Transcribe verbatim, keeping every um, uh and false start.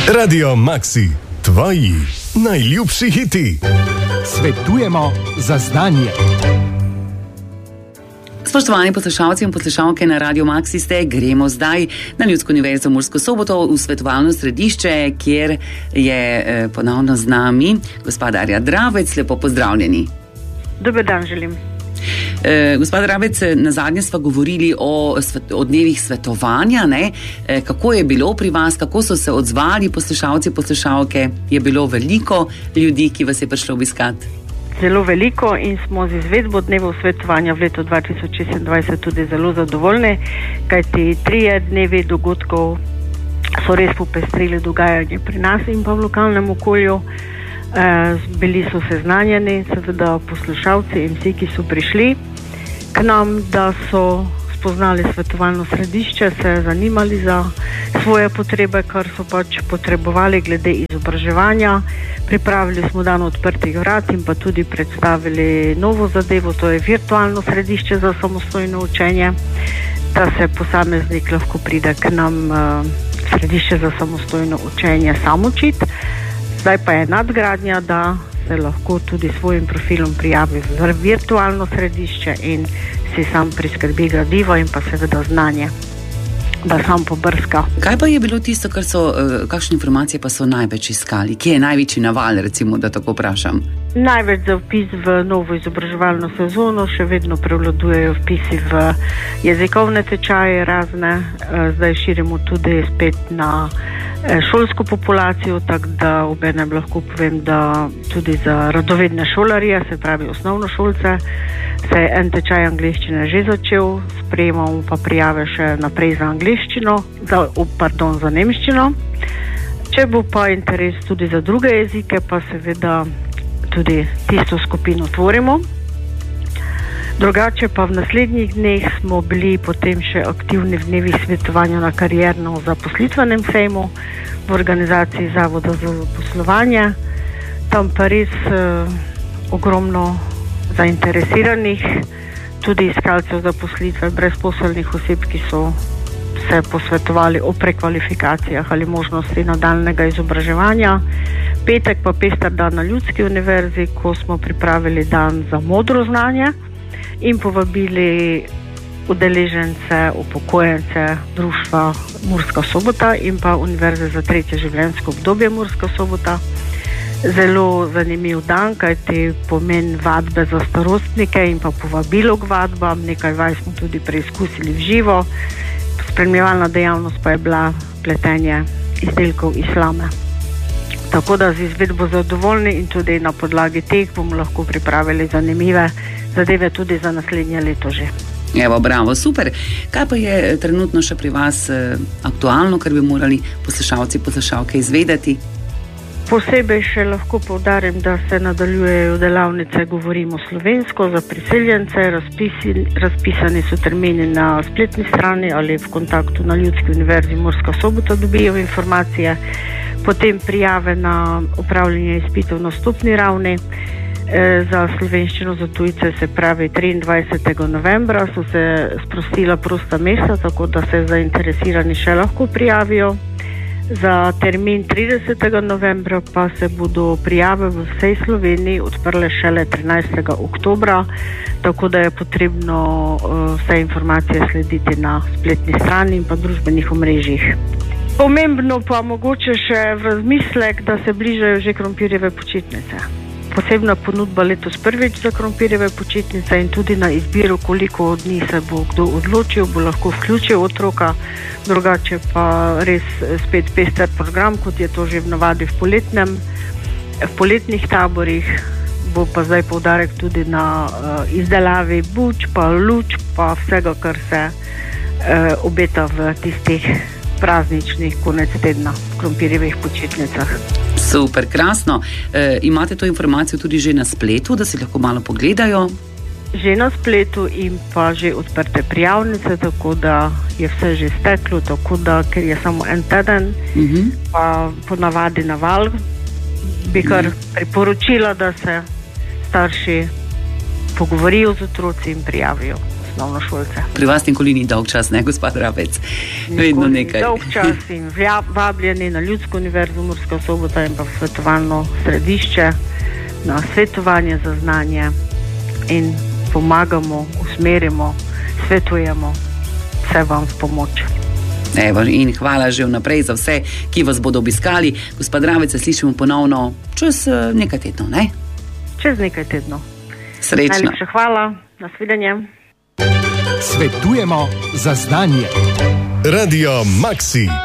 Radio Maxi, tvoji najljubši hiti. Svetujemo za znanje. Spoštovani poslušalci in poslušalke na Radio Maxi ste, gremo zdaj na Ljudsko univerzo Mursko Soboto v svetovalno središče, kjer je eh, ponovno z nami gospa Darja Dravec. Lepo pozdravljeni. Dober dan želim. E, gospod Dravec, nazadnje sva govorili o, o dnevih svetovanja, ne? E, kako je bilo pri vas, kako so se odzvali poslušalci, poslušalke? Je bilo veliko ljudi, ki vas je prišlo obiskati? Zelo veliko in smo z izvedbo dnevov svetovanja v letu dva tisoč šestindvajset tudi zelo zadovoljni, kajti trije dnevi dogodkov so res popestrili dogajanje pri nas in pa v lokalnem okolju. Uh, bili so seznanjeni, seveda poslušalci in vsi, ki so prišli k nam, da so spoznali svetovalno središče, se zanimali za svoje potrebe, kar so pač potrebovali glede izobraževanja. Pripravili smo dan odprtih vrat in pa tudi predstavili novo zadevo, to je virtualno središče za samostojno učenje, da se posameznik lahko pride k nam uh, središče za samostojno učenje sam učiti. Zdaj pa je nadgradnja, da se lahko tudi svojim profilom prijavi v virtualno središče in si sam priskrbi gradivo in pa seveda znanje, da sam pobrska. Kaj pa je bilo tisto, kar so, kakšne informacije pa so največ iskali? Kje je največji naval, recimo, da tako vprašam? Največ za vpis v novo izobraževalno sezono, še vedno prevladujejo vpisi v jezikovne tečaje razne, zdaj širimo tudi spet na šolsko populacijo, tako da obenem lahko povem, da tudi za radovedne šolarje, se pravi osnovnošolce, se je en tečaj angleščine že začel, sprejemamo pa prijave še naprej za angleščino, za, pardon, za nemščino. Če bo pa interes tudi za druge jezike, pa seveda tudi tisto skupino tvorimo. Drugače pa v naslednjih dneh smo bili potem še aktivni v dnevih svetovanja na karierno zaposlitvenem sejmu v organizaciji Zavoda za zaposlovanje. Tam pa res eh, ogromno zainteresiranih, tudi iskalcev zaposlitve, brezposelnih oseb, ki so se posvetovali o prekvalifikacijah ali možnosti nadaljnega izobraževanja. Petek pa pester dan na Ljudski univerzi, ko smo pripravili dan za modro znanje in povabili udeležence, upokojence društva Murska Sobota in pa Univerze za tretje življenjsko obdobje Murska Sobota. Zelo zanimiv dan, kajti pomen vadbe za starostnike in pa povabilo k vadbam, nekaj vaj smo tudi preizkusili v živo. Spremljevalna dejavnost pa je bila pletenje izdelkov islame. Tako da z izvedbo zadovoljni in tudi na podlagi teh bomo lahko pripravili zanimive zadeve tudi za naslednje leto že. Evo, bravo, super. Kaj pa je trenutno še pri vas eh, aktualno, kar bi morali poslušalci, poslušalke izvedeti? Posebej še lahko poudarim, da se nadaljujejo delavnice Govorimo slovensko za priseljence. Razpisi, razpisani so termini na spletni strani ali v kontaktu na Ljudski univerzi Murska Sobota dobijo informacije. Potem prijave na upravljanje izpitov na stopni ravni. E, za slovenščino za tujce, se pravi triindvajsetega novembra, so se sprostila prosta mesta, tako da se zainteresirani še lahko prijavijo. Za termin tridesetega novembra pa se bodo prijave v vsej Sloveniji odprle šele trinajstega oktobra, tako da je potrebno uh, vse informacije slediti na spletni strani in pa družbenih omrežjih. Pomembno pa mogoče še v razmislek, da se bližajo že krompirjeve počitnice. Posebna ponudba letos prvič za krompirjeve počitnice in tudi na izbiro, koliko od njih se bo kdo odločil, bo lahko vključil otroka, drugače pa res spet pester program, kot je to že v navadi v poletnem, v poletnih taborih, bo pa zdaj poudarek tudi na uh, izdelavi buč, pa luč, pa vsega, kar se uh, obeta v tistih prazničnih konec tedna krompirjevih počitnicah. Super, krasno. E, imate to informacijo tudi že na spletu, da si lahko malo pogledajo? Že na spletu in pa že odprte prijavnice, tako da je vse že steklo, tako da, ker je samo en teden, uh-huh. pa ponavadi na val, bi kar uh-huh. priporočila, da se starši pogovorijo z otroci in prijavijo. osnovnošolce. Pri vas nikoli ni dolg čas, ne, gospod Rabec? Vedno nekaj. Dolg čas in vabljeni na Ljudsko univerzo Murska Sobota in pa v svetovalno središče, na svetovanje za znanje in pomagamo, usmerimo, svetujemo, vse vam v pomoč. Evo, in hvala že vnaprej za vse, ki vas bodo obiskali. Gospod Ravec, se slišimo ponovno čez nekaj tednov, ne? Čez nekaj tednov. Srečno. Najlepša hvala, nasvidenje. Svetujemo za znanje. Radio Maxi.